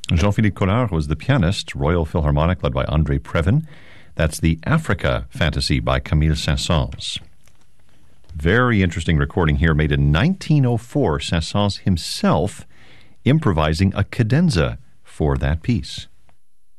Jean-Philippe Collard was the pianist, Royal Philharmonic, led by André Previn. That's the Africa Fantasy by Camille Saint-Saëns. Very interesting recording here, made in 1904. Saint-Saëns himself improvising a cadenza for that piece.